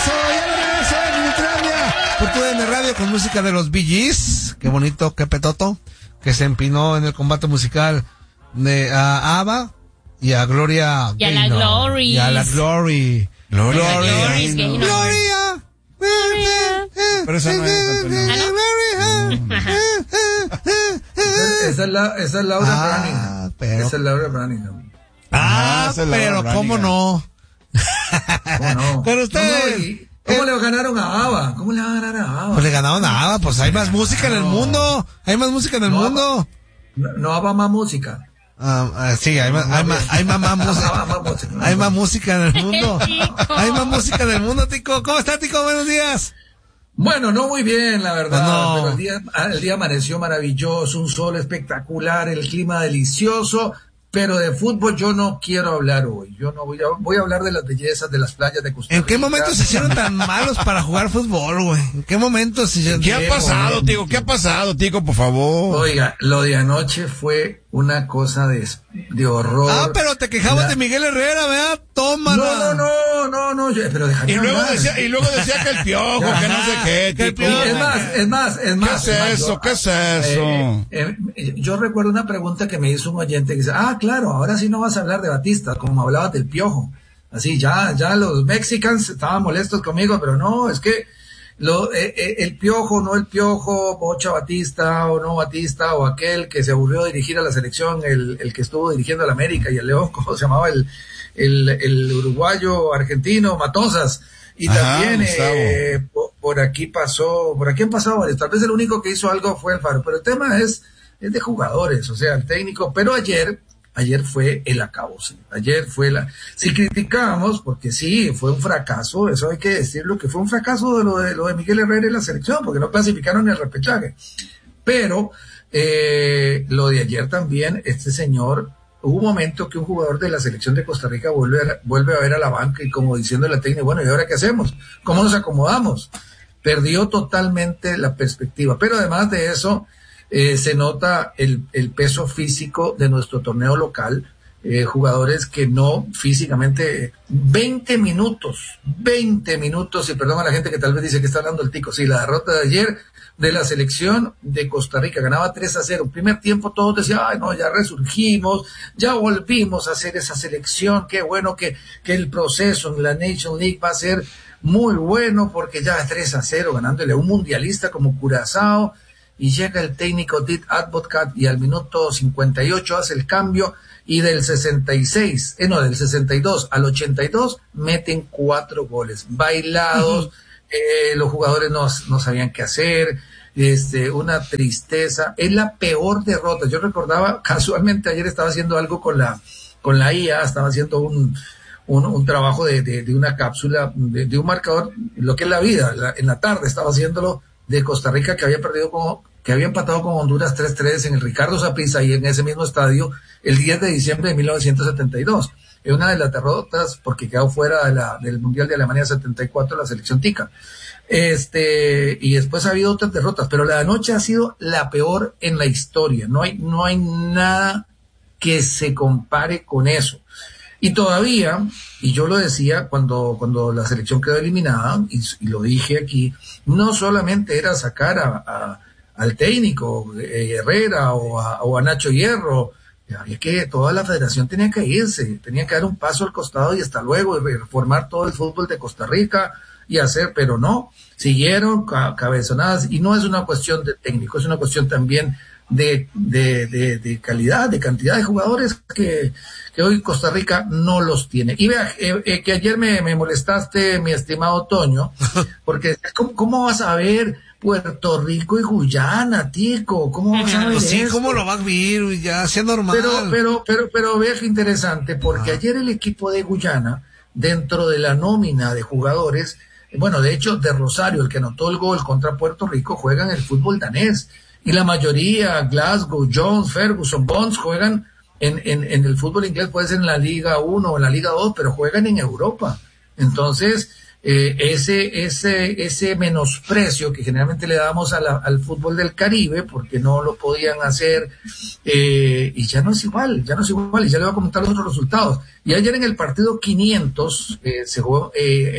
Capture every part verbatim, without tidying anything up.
regreso, ya de regreso en Nutrandia, por tu D N Radio con música de los Bee Gees. Qué bonito, qué petoto, que se empinó en el combate musical de a ABBA y a Gloria y a la Glory. Y a la Glory. Gloria. Gloria. Gloria. Gloria. Pero esa no es, Esa es, la, esa es Laura Ah, Branigan. pero- Esa es Laura Branigan. Ah, esa es la pero Laura cómo no. ¿Cómo no? Pero ustedes- No, y- ¿Cómo le ganaron a ABBA? ¿Cómo le van a ganar a ABBA? Pues le ganaron nada, pues hay más música en el mundo. Hay más música en el No, mundo. No, no ABBA más música. Ah, ah, sí, hay más, hay más, hay más, más música. Más música. Hay más música en el mundo. Tico. Hay más música en el mundo, Tico. ¿Cómo está, Tico? Buenos días. Bueno, no muy bien, la verdad, No. pero el día, el día amaneció maravilloso, un sol espectacular, el clima delicioso, pero de fútbol yo no quiero hablar hoy. Yo no voy a, voy a hablar de las bellezas de las playas de Costa Rica. ¿En qué momento se hicieron tan malos para jugar fútbol, güey? ¿En qué momento se hicieron? ¿Qué ha pasado, Tico? ¿Qué ha pasado, Tico, por favor? Oiga, lo de anoche fue una cosa de, de horror. Ah, pero te quejabas La- de Miguel Herrera, ¿verdad? Tómala. No, no, no, no, no, yo- pero déjame Y luego hablar. decía, y luego decía que el piojo, que no sé qué, Que el Tico. piojo. Es más, es más, es ¿Qué más. es más, eso? yo- ¿Qué es eso? Eh, eh, eh, yo recuerdo una pregunta que me hizo un oyente que dice, ah, claro, ahora sí no vas a hablar de Batista, como hablabas del piojo. Así, ya, ya los mexicanos estaban molestos conmigo, pero no, es que lo, eh, eh, el piojo, no el piojo, Bocha Batista o no Batista, o aquel que se aburrió de dirigir a la selección, el, el que estuvo dirigiendo al América y el León, ¿cómo se llamaba? El, el, el uruguayo argentino, Matosas. Y Ajá, también Gustavo. eh, por, por aquí pasó, por aquí han pasado varios. Tal vez el único que hizo algo fue el Faro, pero el tema es, es de jugadores, o sea, el técnico. Pero ayer, ayer fue el acabose. Ayer fue la. Si criticábamos, porque sí, fue un fracaso, eso hay que decirlo, que fue un fracaso de lo de, lo de Miguel Herrera y la selección, porque no clasificaron en el repechaje. Pero eh, lo de ayer también, este señor. Hubo un momento que un jugador de la selección de Costa Rica vuelve a, vuelve a ver a la banca y como diciendo a la técnica, bueno, ¿y ahora qué hacemos? ¿Cómo nos acomodamos? Perdió totalmente la perspectiva. Pero además de eso, eh, se nota el, el peso físico de nuestro torneo local. Eh, jugadores que no físicamente, veinte minutos, veinte minutos, y perdón a la gente que tal vez dice que está hablando el Tico, sí, la derrota de ayer de la selección de Costa Rica, ganaba tres a cero, primer tiempo todos decían, ay no, ya resurgimos, ya volvimos a hacer esa selección, qué bueno que, que el proceso en la Nation League va a ser muy bueno, porque ya tres a cero, ganándole a un mundialista como Curazao, y llega el técnico Dick Advocat y al minuto cincuenta y ocho hace el cambio, y del sesenta y seis, eh, no, del sesenta y dos al ochenta y dos meten cuatro goles, bailados, uh-huh. eh, los jugadores no, no sabían qué hacer, este, una tristeza, es la peor derrota. Yo recordaba, casualmente ayer estaba haciendo algo con la, con la I A, estaba haciendo un, un, un trabajo de, de, de una cápsula, de, de un marcador, lo que es la vida, la, en la tarde estaba haciéndolo de Costa Rica, que había perdido con, que había empatado con Honduras tres tres en el Ricardo Saprissa y en ese mismo estadio el diez de diciembre de mil novecientos setenta y dos. Es una de las derrotas porque quedó fuera de la, del Mundial de Alemania setenta y cuatro la selección tica. Este, y después ha habido otras derrotas, pero la de anoche ha sido la peor en la historia. No hay, no hay nada que se compare con eso. Y todavía, y yo lo decía cuando, cuando la selección quedó eliminada, y, y lo dije aquí, no solamente era sacar a, a al técnico eh, Herrera o a, o a Nacho Hierro, es que toda la federación tenía que irse, tenía que dar un paso al costado y hasta luego, y reformar todo el fútbol de Costa Rica y hacer, pero no, siguieron ca- cabezonadas, y no es una cuestión de técnico, es una cuestión también de, de, de, de calidad, de cantidad de jugadores que, que hoy Costa Rica no los tiene. Y vea, eh, eh, que ayer me, me molestaste, mi estimado Toño, porque ¿cómo, cómo vas a ver Puerto Rico y Guyana, Tico? ¿Cómo vas a ver pues sí, esto? ¿cómo lo vas a vivir? Ya sea normal. Pero, pero, pero, pero vea qué interesante, porque ah. ayer el equipo de Guyana, dentro de la nómina de jugadores, bueno, de hecho, de Rosario, el que anotó el gol contra Puerto Rico, juega en el fútbol danés. Y la mayoría, Glasgow, Jones, Ferguson, Bonds, juegan en, en, en el fútbol inglés, puede ser en la Liga uno o en la Liga dos, pero juegan en Europa. Entonces, eh, ese, ese, ese menosprecio que generalmente le damos a la, al fútbol del Caribe, porque no lo podían hacer, eh, y ya no es igual, ya no es igual, y ya le voy a comentar los otros resultados. Y ayer en el partido quinientos, eh, se jugó, eh, en,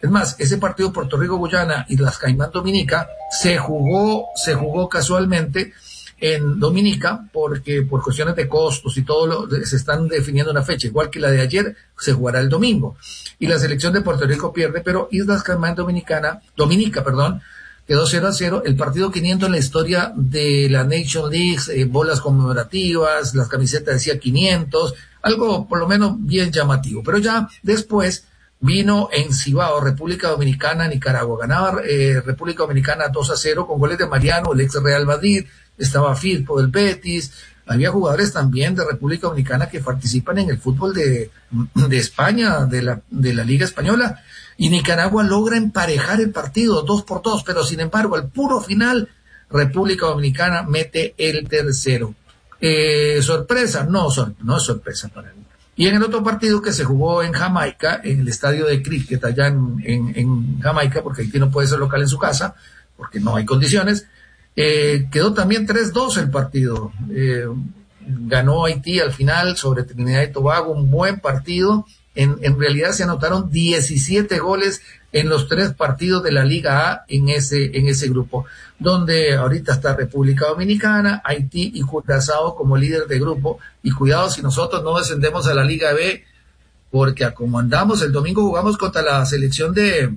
Es más, ese partido Puerto Rico-Guyana y las Caimán Dominica se jugó, se jugó casualmente en Dominica porque por cuestiones de costos y todo lo, se están definiendo una fecha, igual que la de ayer, se jugará el domingo. Y la selección de Puerto Rico pierde, pero Islas Caimán Dominicana, Dominica, perdón, quedó cero a cero, el partido quinientos en la historia de la Nation League, eh, bolas conmemorativas, las camisetas decía quinientos, algo por lo menos bien llamativo. Pero ya después vino en Cibao, República Dominicana, Nicaragua. Ganaba eh, República Dominicana dos a cero con goles de Mariano, el ex Real Madrid, estaba Firpo del Betis, había jugadores también de República Dominicana que participan en el fútbol de, de España, de la, de la Liga Española, y Nicaragua logra emparejar el partido dos por dos, pero sin embargo al puro final República Dominicana mete el tercero. Eh, sorpresa, no, sor, no es sorpresa para mí. Y en el otro partido que se jugó en Jamaica, en el estadio de cricket allá en, en, en Jamaica, porque Haití no puede ser local en su casa, porque no hay condiciones, eh, quedó también tres dos el partido. Eh, ganó Haití al final sobre Trinidad y Tobago, un buen partido. En, en realidad se anotaron diecisiete goles en los tres partidos de la Liga A en ese, en ese grupo, donde ahorita está República Dominicana, Haití y Curazao como líder de grupo. Y cuidado si nosotros no descendemos a la Liga B, porque a como andamos, el domingo jugamos contra la selección de,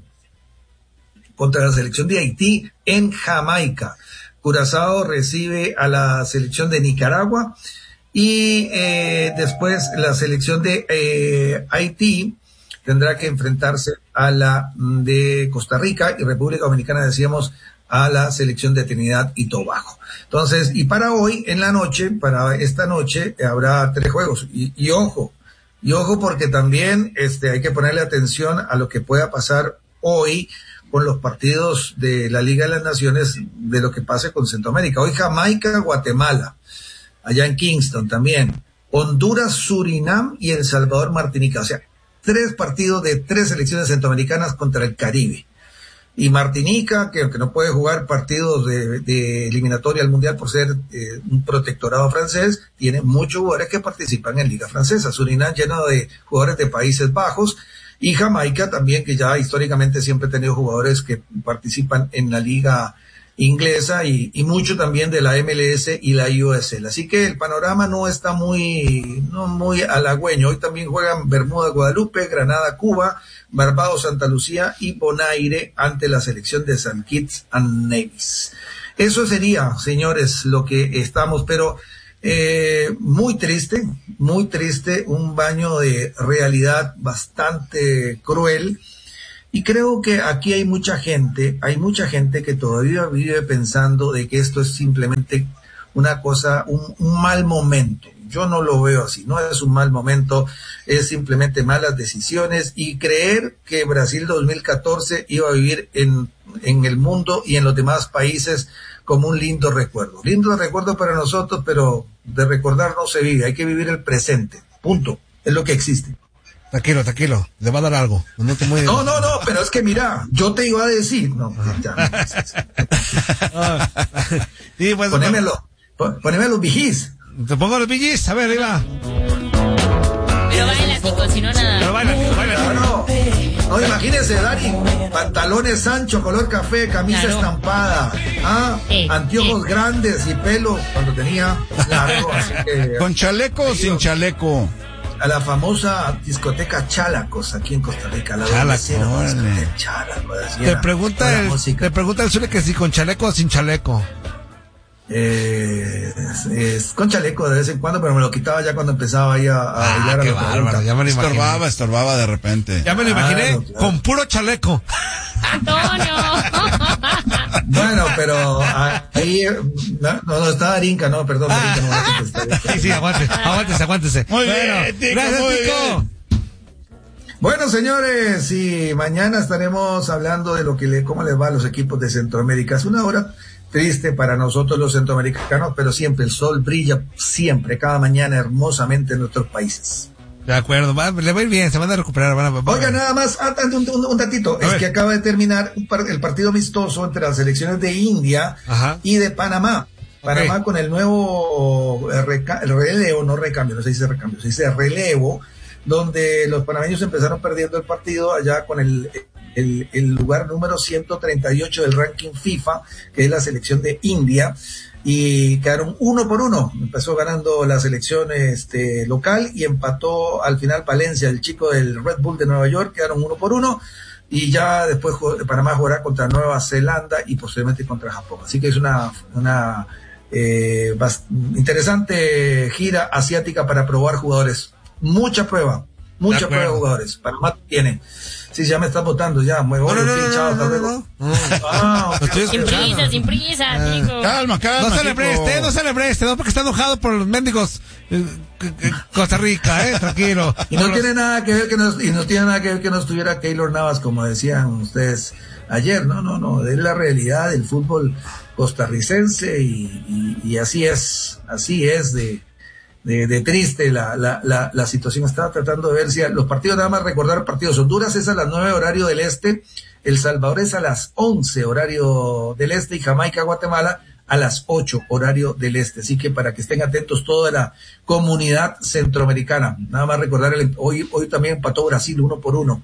contra la selección de Haití en Jamaica. Curazao recibe a la selección de Nicaragua. Y eh, después la selección de eh, Haití tendrá que enfrentarse a la de Costa Rica, y República Dominicana, decíamos, a la selección de Trinidad y Tobago. Entonces, y para hoy, en la noche, para esta noche, habrá tres juegos. Y, y ojo, y ojo porque también este, hay que ponerle atención a lo que pueda pasar hoy con los partidos de la Liga de las Naciones, de lo que pase con Centroamérica. Hoy Jamaica, Guatemala. Allá en Kingston también, Honduras, Surinam y El Salvador, Martinica. O sea, tres partidos de tres selecciones centroamericanas contra el Caribe. Y Martinica, que aunque no puede jugar partidos de, de eliminatoria al Mundial por ser eh, un protectorado francés, tiene muchos jugadores que participan en Liga Francesa. Surinam lleno de jugadores de Países Bajos. Y Jamaica también, que ya históricamente siempre ha tenido jugadores que participan en la Liga inglesa y, y mucho también de la M L S y la U S L. Así que el panorama no está muy, no muy halagüeño. Hoy también juegan Bermuda, Guadalupe, Granada, Cuba, Barbados, Santa Lucía y Bonaire ante la selección de Saint Kitts and Nevis. Eso sería, señores, lo que estamos, pero eh, muy triste, muy triste, un baño de realidad bastante cruel. Y creo que aquí hay mucha gente, hay mucha gente que todavía vive pensando de que esto es simplemente una cosa, un, un mal momento. Yo no lo veo así, no es un mal momento, es simplemente malas decisiones y creer que Brasil dos mil catorce iba a vivir en, en el mundo y en los demás países como un lindo recuerdo. Lindo recuerdo para nosotros, pero de recordar no se vive, hay que vivir el presente, punto, es lo que existe. Tranquilo, tranquilo, le va a dar algo. No, te muy... no, no, no, pero es que mira, yo te iba a decir, no, ya. Sí, pues, ponémelo, ponémelo los bijís. Te pongo los bijís, a ver, ahí va. Pero baila, Tico, si no nada. Pero baila, Tico, baila. Claro. No, imagínese, Dari, pantalones anchos, color café, camisa Claro. estampada, ah, Eh, anteojos eh. grandes y pelo cuando tenía largo, así que, ¿Con chaleco o sin chaleco? a la famosa discoteca Chalacos aquí en Costa Rica, la Chalacos, discoteca Chalacos. así Te era, pregunta con la el, música. te pregunta el Zule que si con chaleco o sin chaleco. Eh, es, es con chaleco de vez en cuando, pero me lo quitaba ya cuando empezaba ahí a, a Ah, bailar a qué la bárbaro, pregunta. ya me lo imaginé. Estorbaba, estorbaba de repente. Ya me lo imaginé Claro, claro. con puro chaleco. Antonio. Bueno, pero ahí, no, no, está Darinka, no, perdón, Darinka no va a contestar. Sí, sí, aguántese, aguántese, aguántese. Muy Bueno, bien, Tico, gracias, muy Tico. bien. Bueno, señores, y mañana estaremos hablando de lo que le, cómo les va a los equipos de Centroamérica. Es una hora triste para nosotros los centroamericanos, pero siempre el sol brilla, siempre, cada mañana hermosamente en nuestros países. De acuerdo, va, le va a ir bien, se van a recuperar. Van a, van a- Oiga, nada más, ah, un, un, un datito, A es ver. que acaba de terminar un par- el partido amistoso entre las selecciones de India Ajá. y de Panamá. Panamá Ok. con el nuevo eh, reca- el relevo, no recambio, no se dice recambio, se dice relevo, donde los panameños empezaron perdiendo el partido allá con el el, el lugar número ciento treinta y ocho del ranking FIFA, que es la selección de India, y quedaron uno por uno. Empezó ganando la selección este, local y empató al final Palencia, el chico del Red Bull de Nueva York, quedaron uno por uno. Y ya después Panamá jugará contra Nueva Zelanda y posteriormente contra Japón. Así que es una, una eh, interesante gira asiática para probar jugadores. Mucha prueba, mucha prueba de jugadores. Panamá tiene. Sí, ya me estás votando, ya. Muy bueno, no, no, no, chao, no, hasta luego. no, no. Ah, sin prisa, sin prisa, chico. Calma, calma. No se le tipo. preste, no se le preste, no, porque está enojado por los mendigos eh, eh, Costa Rica, eh, tranquilo. Y no tiene nada que ver que nos, y no tiene nada que ver que no estuviera Keylor Navas, como decían ustedes ayer. No, no, no, es la realidad del fútbol costarricense y, y, y así es, así es de, de, de triste la, la, la, la situación. Estaba tratando de ver si los partidos, nada más recordar partidos. Honduras es a las nueve horario del este, El Salvador es a las once horario del este y Jamaica, Guatemala a las ocho horario del este. Así que para que estén atentos toda la comunidad centroamericana. Nada más recordar, el, hoy, hoy también empató Brasil uno por uno.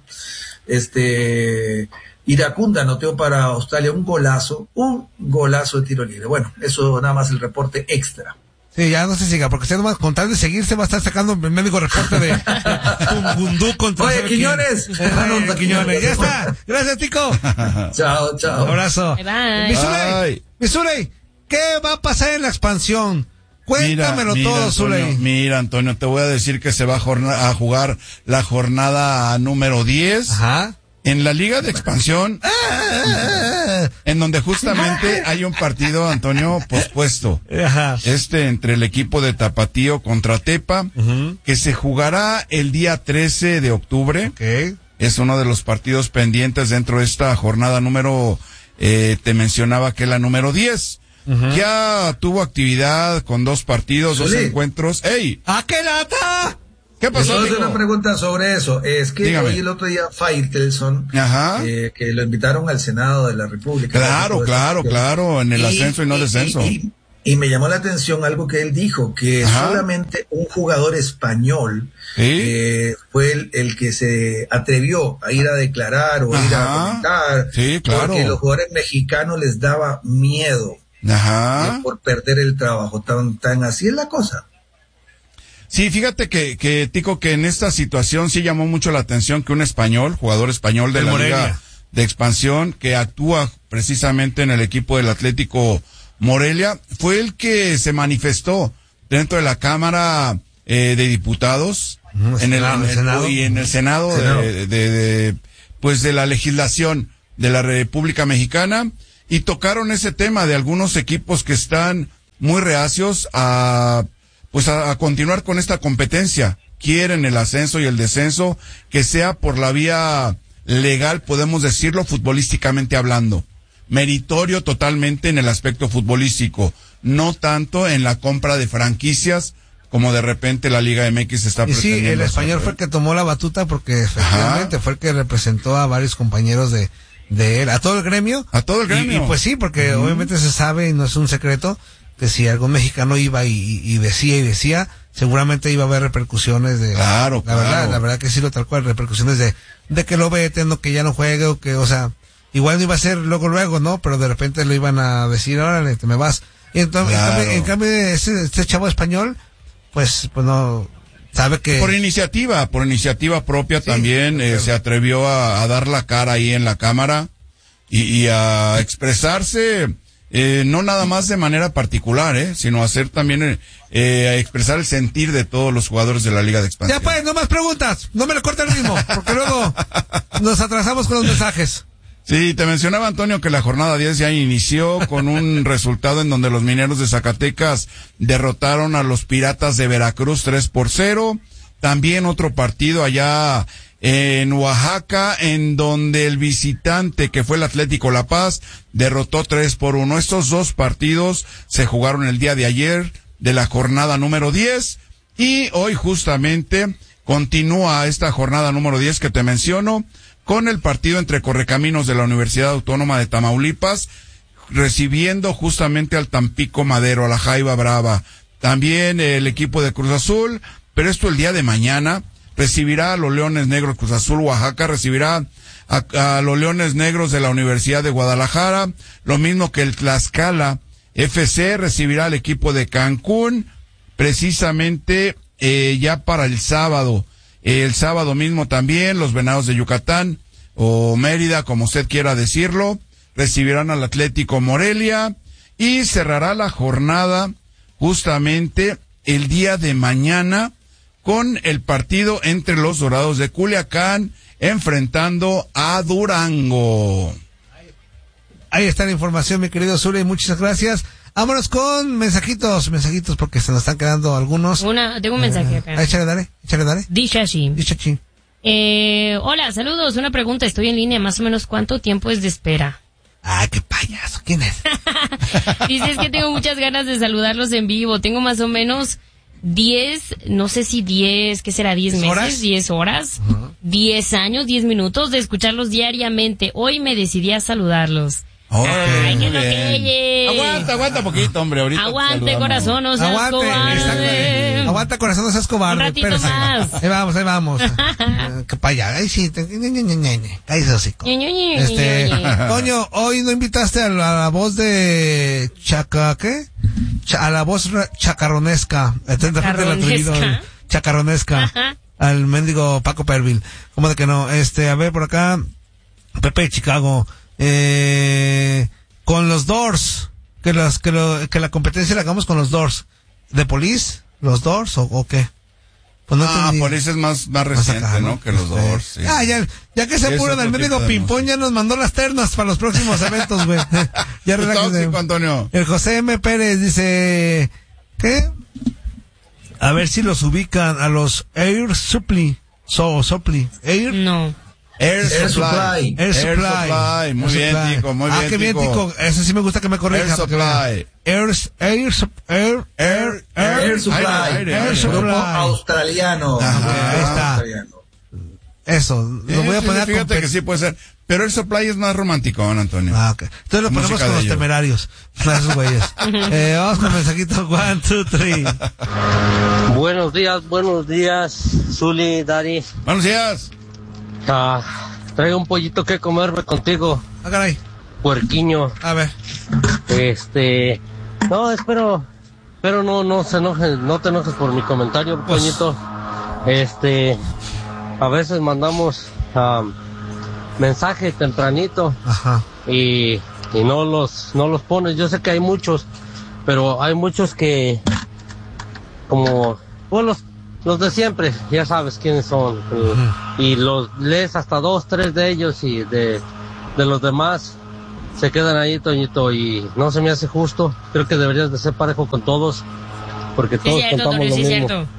Este, Iracunda anotó para Australia un golazo, un golazo de tiro libre. Bueno, eso nada más el reporte extra. Sí, ya no se siga, porque usted nomás con tal de seguirse va a estar sacando el médico reporte de Gundú contra... Oye, Quiñones. Oye, Quiñones, ya está. Gracias, Tico. Chao, chao. Un abrazo. Bye, bye. Misuley, Misuley, ¿qué va a pasar en la expansión? Cuéntamelo mira, todo, mira, Zuley. Antonio, mira, Antonio, te voy a decir que se va a, jorna- a jugar la jornada número diez. Ajá. En la Liga de Expansión, en donde justamente hay un partido, Antonio, pospuesto. Ajá. Este entre el equipo de Tapatío contra Tepa, Uh-huh. que se jugará el día trece de octubre. Ok. Es uno de los partidos pendientes dentro de esta jornada número, eh, te mencionaba que es la número diez. Uh-huh. Ya tuvo actividad con dos partidos, dos Solí. encuentros. ¡Ey! ¡Ah, qué lata! ¿Qué pasó, Entonces, Nico? una pregunta sobre eso. Es que Dígame. hoy el otro día Faitelson, Ajá. eh, que lo invitaron al Senado de la República. Claro, ¿no? claro, claro, en el ascenso y no descenso. Y, y me llamó la atención algo que él dijo, que Ajá. solamente un jugador español ¿Sí? eh, fue el, el que se atrevió a ir a declarar o a ir a Ajá. comentar. Sí, claro. Porque los jugadores mexicanos les daba miedo Ajá. eh, por perder el trabajo. Tan, tan así es la cosa. Sí, fíjate que, que, Tico, que en esta situación sí llamó mucho la atención que un español, jugador español de De la Morelia. Liga de Expansión, que actúa precisamente en el equipo del Atlético Morelia, fue el que se manifestó dentro de la Cámara eh, de Diputados, Ujú, en, el, Senado, en el- Senado. y en el Senado, Senado. De, de, de, pues de la legislación de la República Mexicana, y tocaron ese tema de algunos equipos que están muy reacios a pues a, a continuar con esta competencia. Quieren el ascenso y el descenso que sea por la vía legal, podemos decirlo, futbolísticamente hablando. Meritorio totalmente en el aspecto futbolístico, no tanto en la compra de franquicias como de repente la Liga M X está Y sí, pretendiendo el español hacer. fue el que tomó la batuta porque efectivamente fue el que representó a varios compañeros de, de él, a todo el gremio. A todo el gremio. Y, y pues sí, porque Ujú. obviamente se sabe y no es un secreto que si algún mexicano iba y, y decía y decía, seguramente iba a haber repercusiones de... Claro, la claro. verdad, la verdad que sí lo tal cual, repercusiones de, de que lo veten o que ya no juegue o que, o sea, igual no iba a ser luego luego, ¿no? Pero de repente lo iban a decir, órale, te me vas. Y entonces, Claro. en cambio, en cambio este, este chavo español, pues, pues no, sabe que... Por iniciativa, por iniciativa propia Sí, también eh, claro. se atrevió a, a dar la cara ahí en la cámara y, y a expresarse, eh, no nada más de manera particular, eh, sino hacer también, eh, eh, a expresar el sentir de todos los jugadores de la Liga de Expansión. Ya pues, no más preguntas, no me le corte el ritmo, porque luego nos atrasamos con los mensajes. Sí, te mencionaba, Antonio, que la jornada diez ya inició con un resultado en donde los Mineros de Zacatecas derrotaron a los Piratas de Veracruz tres por cero. También otro partido allá en Oaxaca, en donde el visitante, que fue el Atlético La Paz, derrotó tres por uno. Estos dos partidos se jugaron el día de ayer de la jornada número diez, y hoy justamente continúa esta jornada número diez que te menciono, con el partido entre Correcaminos de la Universidad Autónoma de Tamaulipas, recibiendo justamente al Tampico Madero, a la Jaiba Brava. También el equipo de Cruz Azul, pero esto el día de mañana, recibirá a los Leones Negros. Cruz Azul Oaxaca recibirá a, a los Leones Negros de la Universidad de Guadalajara, lo mismo que el Tlaxcala F C recibirá al equipo de Cancún, precisamente eh, ya para el sábado. El sábado mismo también los Venados de Yucatán, o Mérida, como usted quiera decirlo, recibirán al Atlético Morelia, y cerrará la jornada justamente el día de mañana con el partido entre los Dorados de Culiacán enfrentando a Durango. Ahí está la información, mi querido Zuli, muchas gracias. Vámonos con mensajitos, mensajitos, porque se nos están quedando algunos. Una, tengo un mensaje acá. Eh, échale, dale, échale, dale. Dice así. Dice así. Eh, hola, saludos, una pregunta, estoy en línea, más o menos ¿cuánto tiempo es de espera? Ah, qué payaso, ¿quién es? Dices que tengo muchas ganas de saludarlos en vivo, tengo más o menos diez, no sé si diez, ¿qué será? diez meses, ¿Horas? diez horas, uh-huh. diez años, diez minutos de escucharlos diariamente. Hoy me decidí a saludarlos. Okay, Ay, qué muy bien. loqueye. Aguanta, aguanta poquito, hombre, ahorita. Aguante, corazón, no seas Aguante, cobarde. Aguanta, corazón, no seas cobarde. Un ratito espérese. más. Ahí vamos, ahí vamos. Eh, qué payaso. Ay, sí, te... cállese hocico. Ñe, Ñe, Ñe, Este, Ñe, Ñe. Toño, hoy no invitaste a la, a la voz de Chaca, ¿qué? Cha, a la voz ra- chacarronesca. ¿Chacarronesca? Chacarronesca. Ajá. Al mendigo Paco Pervil. ¿Cómo de que no? Este, a ver, por acá, Pepe de Chicago, eh, con los Doors, que las, que lo, que la competencia la hagamos con los Doors. ¿De Police? ¿Los Doors o, o qué? Pues no ah, entendí. Police es más, más reciente, acá, ¿no? ¿no? Que los Doors, sí. Ah, ya, ya que se Es apuran otro al médico tipo de Pimpón, ya nos mandó las ternas para los próximos eventos, güey. Ya Tu relájese. tóxico, Antonio. El José M. Pérez dice, ¿qué? A ver si los ubican a los Air Supply. So, Supply. Air. No. Air, Air Supply. Supply. Air Supply. Muy Air bien, Supply. Tico, muy ah, bien, qué bien, Tico. Ese sí me gusta que me corrija. Air porque vea. Supply. Air, Air, Sup- Air, Air, Air, Air Supply, Aire, aire, Air aire. Supply. grupo australiano. Ajá, ahí está. Australiano. Eso, lo voy a Sí, poner a fíjate compe- que sí puede ser. Pero el Supply es más romántico, ¿no, Antonio? Ah, ok. Entonces lo ponemos Música con de los ellos. temerarios. A esos güeyes. eh, vamos con mensajito. One, two, three. Buenos días, buenos días, Zuli, Dari. Buenos días. Ah, traigo un pollito que comerme contigo, Ah, caray. puerquiño. A ver. Este, no, espero, espero no, no se enojes, no te enojes por mi comentario, Pues- pollito. Este, a veces mandamos ah, mensaje tempranito Ajá. y, y no los, no los pones. Yo sé que hay muchos, pero hay muchos que, como, pues los, los de siempre, ya sabes quiénes son, y, y los lees hasta dos, tres de ellos y de, de los demás se quedan ahí, Toñito, y no se me hace justo. Creo que deberías de ser parejo con todos, porque Sí, todos cierto, contamos Antonio, lo sí, mismo. cierto.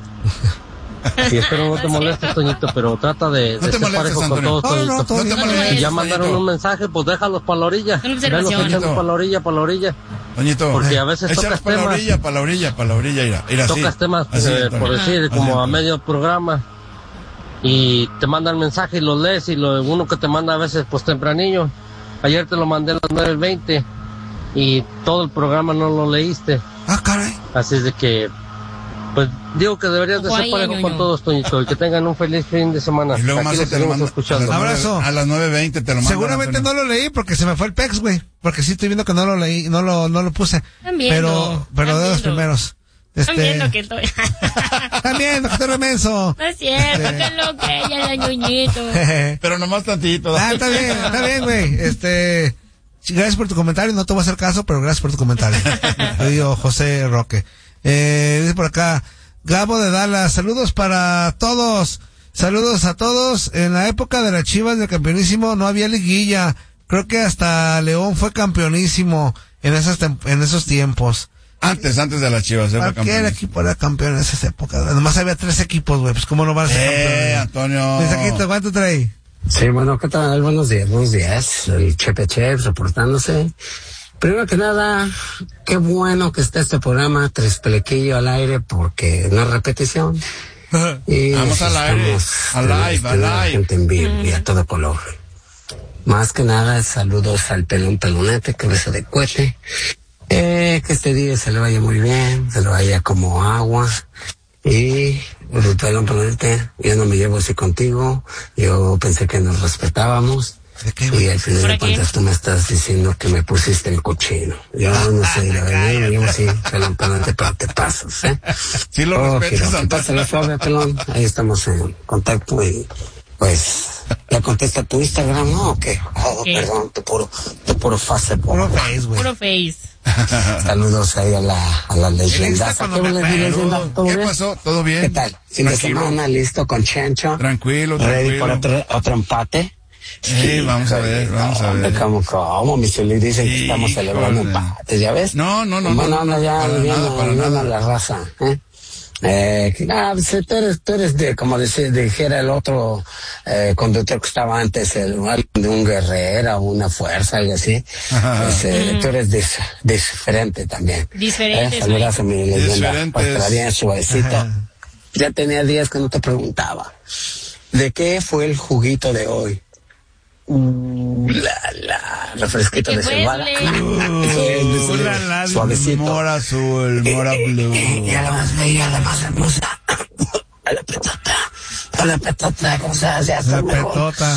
Y espero no te molestes, Toñito, pero trata de, No de te ser molestes, parejo con Antonio. todos, No, no, no, Toñito. todo No te bien. molestes, Si ya Toñito. mandaron un mensaje, pues déjalos para la orilla. Una Velos observación. echando para la orilla, para la orilla. Toñito. Porque a veces Échalos tocas para la temas. orilla, para la orilla, para la orilla, ir, ir así. Tocas temas, Así, eh, Antonio. por decir, Así, como a Antonio. medio programa. Y te mandan mensaje y los lees, y lo uno que te manda a veces, pues tempranillo. Ayer te lo mandé a las nueve veinte y todo el programa no lo leíste. Ah, caray. Así es de que, pues digo que deberías de ser Guay, parejo ñoño. con todos, Toñito, y que tengan un feliz fin de semana. Y luego Aquí más los te lo seguimos mando. escuchando. A las nueve- Abrazo. A las nueve veinte te lo mando. Seguramente no lo leí porque se me fue el pex, güey. Porque sí estoy viendo que no lo leí, no lo, no lo puse. Están viendo, Pero, pero están de los viendo. primeros. Están Este, viendo que estoy... están viendo que estoy remenso. No es cierto, Este- que lo que ella la ñoñito. Pero nomás tantito. Ah, está bien, está bien, güey. Este, sí, gracias por tu comentario. No te voy a hacer caso, pero gracias por tu comentario. Te digo José Roque. Eh, dice por acá, Gabo de Dallas, saludos para todos. Saludos a todos. En la época de las Chivas del campeonísimo no había liguilla. Creo que hasta León fue campeonísimo en esas tem- en esos tiempos. Antes, antes de las Chivas. era Cualquier campeón. equipo era campeón en esas épocas. Nomás había tres equipos, güey. Pues cómo no van a ser Eh, campeones. Antonio. Mensajito, ¿cuánto trae? Sí, bueno, ¿qué tal? Buenos días, buenos días. El Chepe Chef reportándose. Primero que nada, qué bueno que está este programa Tres Pelequillo al aire porque no es repetición. Y Vamos al aire, estamos al live, teniendo al a la live. gente en vivo y a todo color. Más que nada, saludos al pelón pelonete, cabeza de cohete. Eh, que este día se le vaya muy bien, se le vaya como agua. Y el pelón pelonete, yo no me llevo así contigo. Yo pensé que nos respetábamos. Y al final de cuentas tú me estás diciendo que me pusiste el cochino. Yo no sé, la verdad, yo sí, pelón, pelón, te, te pasas, ¿eh? Sí lo oh, respetas, Antonio. Pásale suave, pelón. Ahí estamos en contacto y, pues, ¿ya contesta tu Instagram, no? ¿O qué? Oh, ¿Qué? Perdón, tu puro, tu puro face, puro face, güey. Puro face. Saludos ahí a la, a la leyenda. ¿Qué, ¿Qué pasó? ¿Todo bien? ¿Qué tal? Fin de semana, listo con Chencho. Tranquilo, tranquilo. ¿Ready por otro, otro empate? Sí, vamos a ver, vamos a ver. ¿Cómo, cómo? Mi Zuli dicen que estamos sí, celebrando empates, ¿ya ves? No, no, no. Bueno, no, no, ya, para ya, nada, para ya, nada. la raza, ¿eh? Eh, ah, pues, tú eres, tú eres de, como decía, dijera el otro eh, conductor que estaba antes, el, de un guerrero, una fuerza, algo así. Pues, eh, uh-huh. Tú eres dis, diferente también. Diferente. Eh, saludas a mi leyenda. Para bien suavecito. Uh-huh. Ya tenía días que no te preguntaba. ¿De qué fue el juguito de hoy? Uh, la, la, refresquito de cebada. Uh, la, la, suavecito. Mora azul, mora blue. Y a la más bella, a la más hermosa. A la petota. A la petota, ¿cómo se hace? Hasta la petota.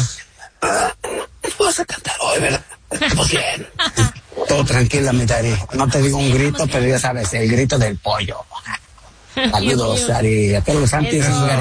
Uh, vas a cantar hoy, ¿verdad? Pues bien. Todo tranquila, mi Dari. No te digo un grito, pero ya sabes, el grito del pollo. Saludos, Dari. A todos los santos.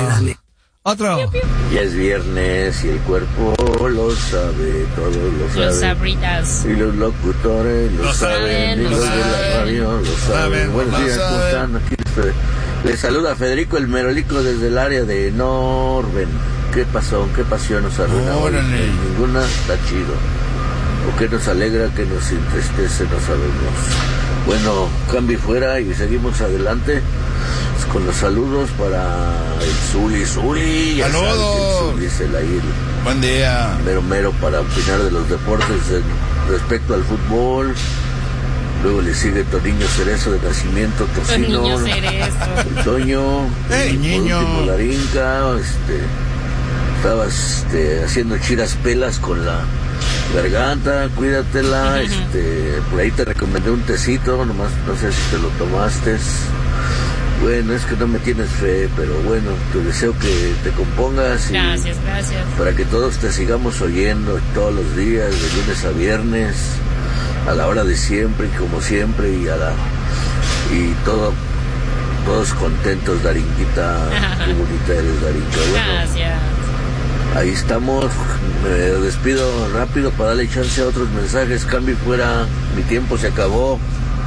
Otro. Ya es viernes y el cuerpo lo sabe, todos lo saben. Los sabritas. Y los locutores lo, lo saben, saben, y lo los saben. de la radio lo saben. saben Buenos días, ¿cómo están? Aquí les saluda Federico el Merolico desde el área de Norben. ¿Qué pasó? ¿Qué pasión nos arruina hoy? Ninguna, está chido. ¿O qué nos alegra, que nos entristece? No sabemos. Bueno, cambio fuera y seguimos adelante con los saludos para el Zuli Zuli. ¡Saludos! Zuli es el ahí el buen día. Mero mero para opinar de los deportes en, respecto al fútbol. Luego le sigue Toniño Cerezo de nacimiento, Tocino. Toniño Cerezo. El Toño. ¡Hey, niño! Por último, Larinca. Este, estaba este, haciendo chiras pelas con la garganta, cuídatela. este, por ahí te recomendé un tecito, nomás no sé si te lo tomaste. Bueno, es que no me tienes fe, pero bueno, te deseo que te compongas. Y gracias, gracias. Para que todos te sigamos oyendo todos los días, de lunes a viernes, a la hora de siempre y como siempre, y a la y todo, todos contentos, Darinquita. Qué bonita eres, Darinca. Bueno, gracias. Ahí estamos. Me despido rápido para darle chance a otros mensajes. Cambio fuera, mi tiempo se acabó.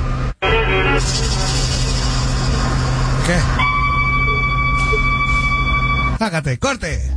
¿Qué? Hágate, corte.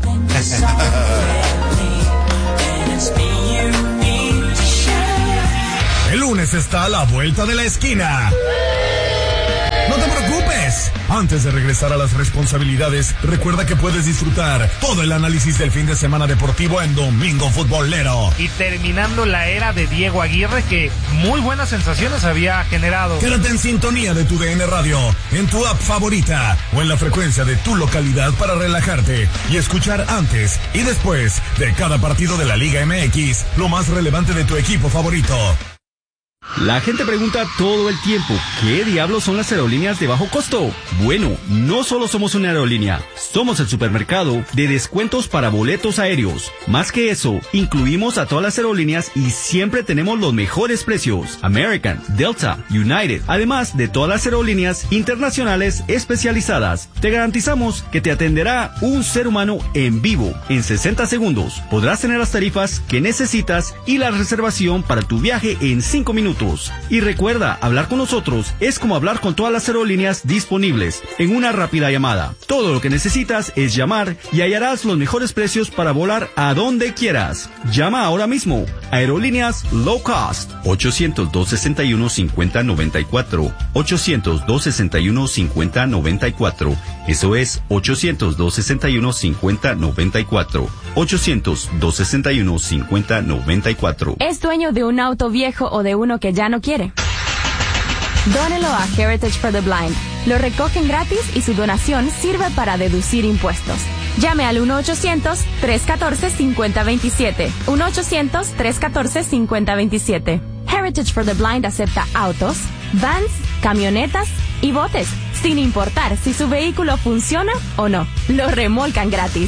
El lunes está a la vuelta de la esquina. No te preocupes. Antes de regresar a las responsabilidades, recuerda que puedes disfrutar todo el análisis del fin de semana deportivo en Domingo Futbolero. Y terminando la era de Diego Aguirre, que muy buenas sensaciones había generado. Quédate en sintonía de tu D N Radio, en tu app favorita o en la frecuencia de tu localidad para relajarte y escuchar antes y después de cada partido de la Liga M X lo más relevante de tu equipo favorito. La gente pregunta todo el tiempo, ¿qué diablos son las aerolíneas de bajo costo? Bueno, no solo somos una aerolínea, somos el supermercado de descuentos para boletos aéreos. Más que eso, incluimos a todas las aerolíneas y siempre tenemos los mejores precios. American, Delta, United, además de todas las aerolíneas internacionales especializadas. Te garantizamos que te atenderá un ser humano en vivo en sesenta segundos. Podrás tener las tarifas que necesitas y la reservación para tu viaje en cinco minutos. Y recuerda, hablar con nosotros es como hablar con todas las aerolíneas disponibles en una rápida llamada. Todo lo que necesitas es llamar y hallarás los mejores precios para volar a donde quieras. Llama ahora mismo. Aerolíneas Low Cost. ochocientos, dos sesenta y uno, cincuenta noventa y cuatro. ochocientos, dos sesenta y uno, cincuenta noventa y cuatro. Eso es ochocientos, dos sesenta y uno, cincuenta noventa y cuatro. ochocientos, dos sesenta y uno, cincuenta noventa y cuatro. ¿Es dueño de un auto viejo o de uno que ya no quiere? Dónelo a Heritage for the Blind. Lo recogen gratis y su donación sirve para deducir impuestos. Llame al uno ochocientos, tres uno cuatro, cinco cero dos siete. uno ochocientos, tres uno cuatro, cinco cero dos siete. Heritage for the Blind acepta autos, vans, camionetas y botes, sin importar si su vehículo funciona o no. Lo remolcan gratis.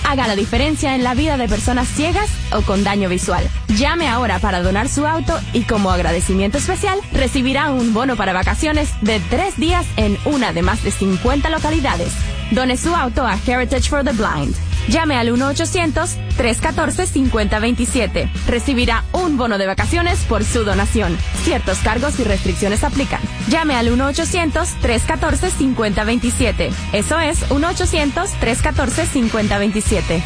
Haga la diferencia en la vida de personas ciegas o con daño visual. Llame ahora para donar su auto y como agradecimiento especial recibirá un bono para vacaciones de tres días en una de más de cincuenta localidades. Done su auto a Heritage for the Blind. Llame al uno ochocientos, tres uno cuatro, cinco cero dos siete. Recibirá un bono de vacaciones por su donación. Ciertos cargos y restricciones aplican. Llame al uno ochocientos, tres uno cuatro, cinco cero dos siete. Eso es uno ochocientos, tres uno cuatro, cinco cero dos siete.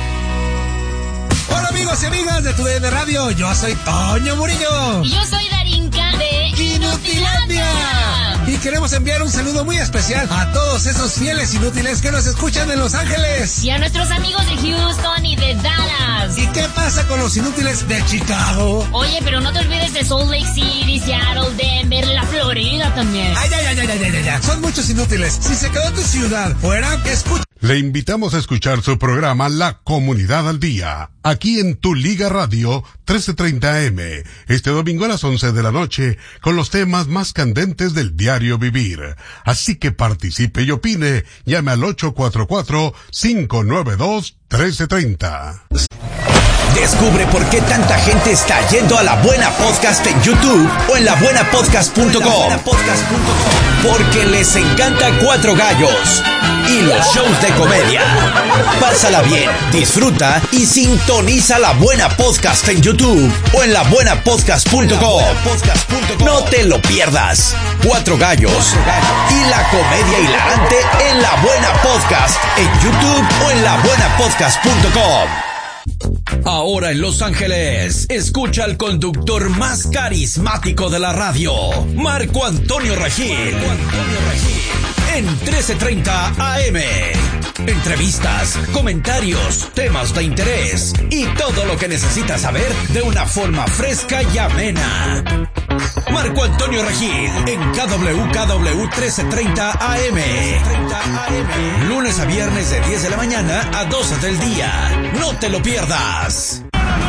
Hola amigos y amigas de Tu D N Radio, yo soy Toño Murillo. Y yo soy Darinka de Inutilandia. Y queremos enviar un saludo muy especial a todos esos fieles inútiles que nos escuchan en Los Ángeles. Y a nuestros amigos de Houston y de Dallas. ¿Y qué pasa con los inútiles de Chicago? Oye, pero no te olvides de Salt Lake City, Seattle, Denver, la Florida también. Ay, ay, ay, ay, ay, ay, ay. Son muchos inútiles. Si se quedó tu ciudad fuera, escucha. Le invitamos a escuchar su programa La Comunidad al Día, aquí en Tu Liga Radio trece treinta A M, este domingo a las once de la noche, con los temas más candentes del diario vivir. Así que participe y opine, llame al ocho cuatro cuatro, cinco nueve dos, uno tres tres cero. Descubre por qué tanta gente está yendo a La Buena Podcast en YouTube o en la buena podcast punto com. Porque les encanta Cuatro Gallos y los shows de comedia. Pásala bien, disfruta y sintoniza La Buena Podcast en YouTube o en la buena podcast punto com. No te lo pierdas. Cuatro Gallos y la comedia hilarante en La Buena Podcast en YouTube o en la buena podcast punto com. Ahora en Los Ángeles, escucha al conductor más carismático de la radio, Marco Antonio Regil, en trece treinta A M. Entrevistas, comentarios, temas de interés y todo lo que necesitas saber de una forma fresca y amena. Marco Antonio Regil en K W K W trece treinta A M. Lunes a viernes de diez de la mañana a doce del día. No te lo pierdas.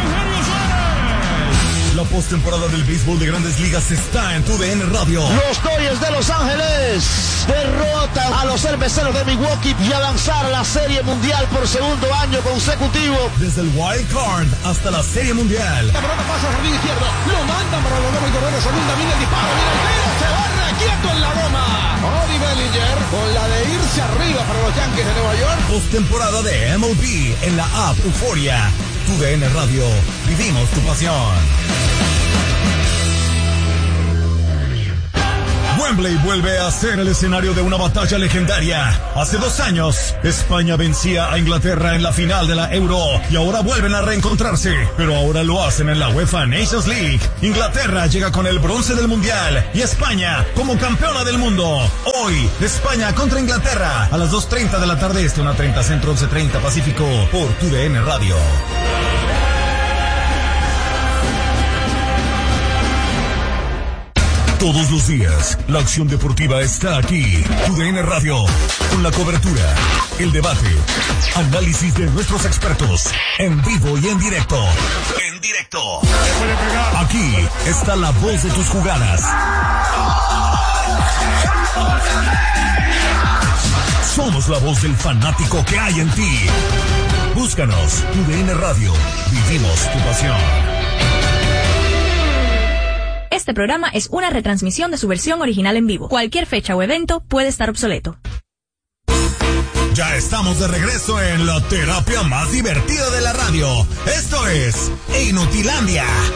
La postemporada del béisbol de Grandes Ligas está en Tu D N Radio. Los Dodgers de Los Ángeles derrotan a los cerveceros de Milwaukee y a lanzar la Serie Mundial por segundo año consecutivo. Desde el Wild Card hasta la Serie Mundial. La pelota pasa al jardín izquierdo, lo mandan para los nueve corredores, segunda, mira el disparo, mira el tiro, se va requieto en la loma. Cody Bellinger con la de irse arriba para los Yankees de Nueva York. Postemporada de M L B en la app Euforia. Tu D N Radio, vivimos tu pasión. Wembley vuelve a ser el escenario de una batalla legendaria. Hace dos años, España vencía a Inglaterra en la final de la Euro y ahora vuelven a reencontrarse, pero ahora lo hacen en la UEFA Nations League. Inglaterra llega con el bronce del Mundial y España como campeona del mundo. Hoy, España contra Inglaterra a las dos treinta de la tarde este, una treinta centro, once treinta pacífico, por Tu D N Radio. Todos los días, la acción deportiva está aquí. Tu D N Radio, con la cobertura, el debate, análisis de nuestros expertos, en vivo y en directo. En directo. Aquí está la voz de tus jugadas. Somos la voz del fanático que hay en ti. Búscanos, Tu D N Radio, vivimos tu pasión. Este programa es una retransmisión de su versión original en vivo. Cualquier fecha o evento puede estar obsoleto. Ya estamos de regreso en la terapia más divertida de la radio. Esto es Inutilandia.